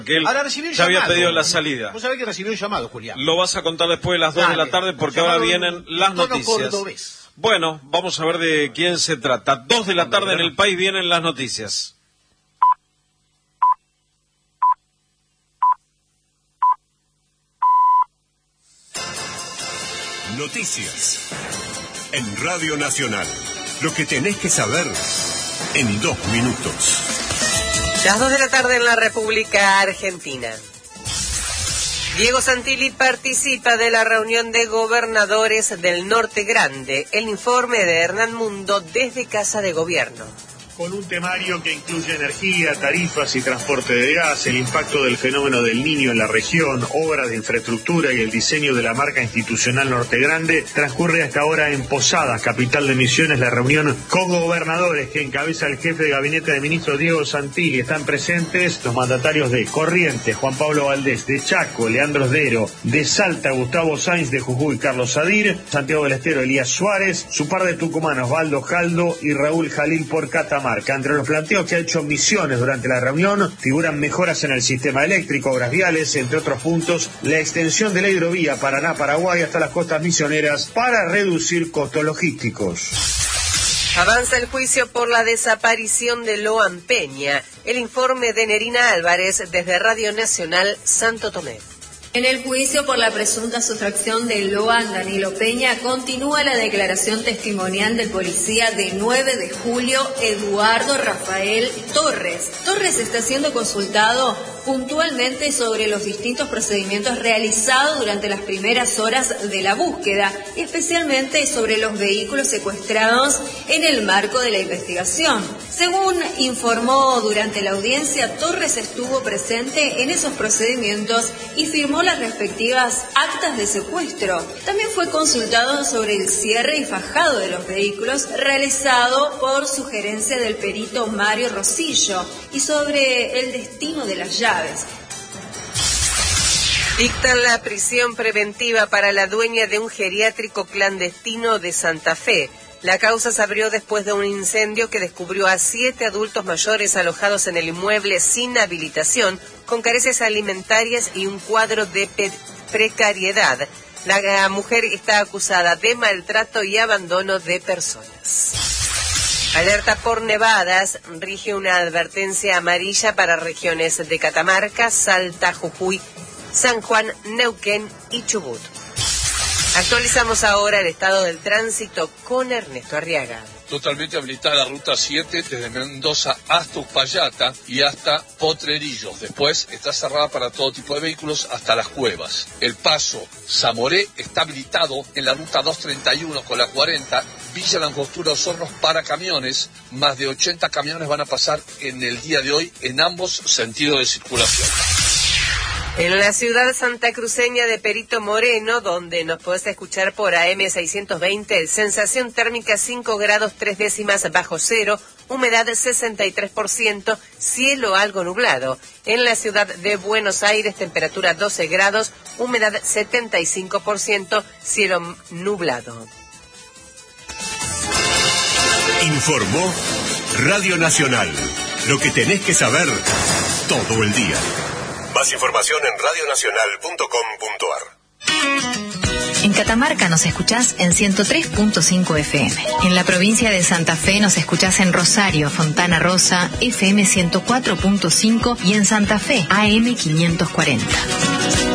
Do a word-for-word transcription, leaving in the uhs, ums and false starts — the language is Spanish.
Que él ahora recibió un ya llamado. había pedido la salida. Vos sabés que recibió un llamado, Julián. Lo vas a contar después de las dos Dale, de la tarde porque llamado ahora vienen en las tono noticias. cordobés. Bueno, vamos a ver de quién se trata. Dos de la tarde en el país vienen las noticias. Noticias en Radio Nacional. Lo que tenés que saber en dos minutos. Las dos de la tarde en la República Argentina. Diego Santilli participa de la reunión de gobernadores del Norte Grande. El informe de Hernán Mundo desde Casa de Gobierno. Con un temario que incluye energía, tarifas y transporte de gas, el impacto del fenómeno del Niño en la región, obras de infraestructura y el diseño de la marca institucional Norte Grande, transcurre hasta ahora en Posadas, capital de Misiones, la reunión con gobernadores que encabeza el jefe de gabinete de ministros Diego Santilli. Están presentes los mandatarios de Corrientes, Juan Pablo Valdés, de Chaco, Leandro Sdero, de Salta, Gustavo Sainz, de Jujuy, Carlos Sadir, Santiago del Estero, Elías Suárez, su par de tucumanos, Valdo Jaldo y Raúl Jalil por Catamarca. Entre los planteos que ha hecho Misiones durante la reunión figuran mejoras en el sistema eléctrico, obras viales, entre otros puntos, la extensión de la hidrovía Paraná-Paraguay hasta las costas misioneras para reducir costos logísticos. Avanza el juicio por la desaparición de Loan Peña. El informe de Nerina Álvarez desde Radio Nacional Santo Tomé. En el juicio por la presunta sustracción de Loan Danilo Peña continúa la declaración testimonial del policía de nueve de julio, Eduardo Rafael Torres. Torres está siendo consultado puntualmente sobre los distintos procedimientos realizados durante las primeras horas de la búsqueda, especialmente sobre los vehículos secuestrados en el marco de la investigación. Según informó durante la audiencia, Torres estuvo presente en esos procedimientos y firmó las respectivas actas de secuestro. También fue consultado sobre el cierre y fajado de los vehículos realizado por sugerencia del perito Mario Rosillo y sobre el destino de las llaves. Dictan la prisión preventiva para la dueña de un geriátrico clandestino de Santa Fe. La causa se abrió después de un incendio que descubrió a siete adultos mayores alojados en el inmueble sin habilitación, con carencias alimentarias y un cuadro de precariedad. La mujer está acusada de maltrato y abandono de personas. Alerta por nevadas, rige una advertencia amarilla para regiones de Catamarca, Salta, Jujuy, San Juan, Neuquén y Chubut. Actualizamos ahora el estado del tránsito con Ernesto Arriaga. Totalmente habilitada la ruta siete desde Mendoza hasta Uspallata y hasta Potrerillos. Después está cerrada para todo tipo de vehículos hasta Las Cuevas. El paso Zamoré está habilitado en la ruta doscientos treinta y uno con la cuarenta. Villa Langostura Osornos para camiones. Más de ochenta camiones van a pasar en el día de hoy en ambos sentidos de circulación. En la ciudad santacruceña de Perito Moreno, donde nos podés escuchar por A M seiscientos veinte, sensación térmica cinco grados tres décimas bajo cero, humedad sesenta y tres por ciento, cielo algo nublado. En la ciudad de Buenos Aires, temperatura doce grados, humedad setenta y cinco por ciento, cielo nublado. Informó Radio Nacional. Lo que tenés que saber todo el día. Más información en radio nacional punto com punto a r. En Catamarca nos escuchás en ciento tres punto cinco F M. En la provincia de Santa Fe nos escuchás en Rosario, Fontana Rosa, F M ciento cuatro punto cinco y en Santa Fe, A M quinientos cuarenta.